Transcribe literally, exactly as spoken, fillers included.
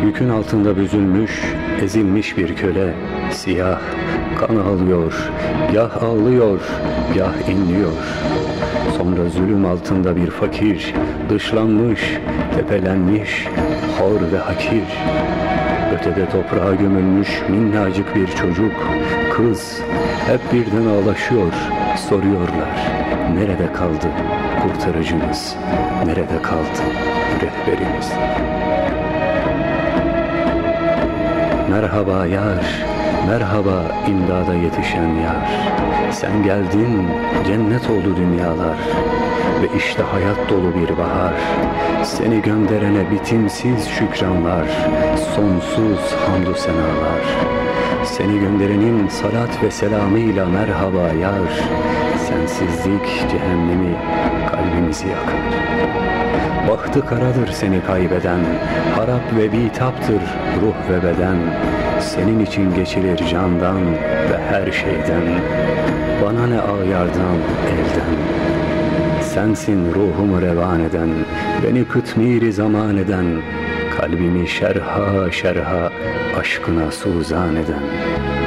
Yükün altında büzülmüş, ezilmiş bir köle, siyah, kan ağlıyor, gah ağlıyor, gah inliyor. Sonra zulüm altında bir fakir, dışlanmış, tepelenmiş, hor ve hakir. Ötede toprağa gömülmüş minnacık bir çocuk, kız, hep birden ağlaşıyor, soruyorlar. Nerede kaldı kurtarıcımız, nerede kaldı rehberimiz? Merhaba yar, merhaba imdada yetişen yar. Sen geldin, cennet oldu dünyalar. Ve işte hayat dolu bir bahar. Seni gönderene bitimsiz şükranlar, sonsuz hamdü senalar. Seni gönderenin salat ve selamıyla merhaba yar. Sensizlik cehennemi kalbimizi yakar. Bahtı karadır seni kaybeden, harap ve bitaptır ruh ve beden. Senin için geçilir candan ve her şeyden. Bana ne ağyardan, elden. Sensin ruhumu revan eden, beni kıtmiri zaman eden, kalbimi şerha şerha aşkına suzan eden.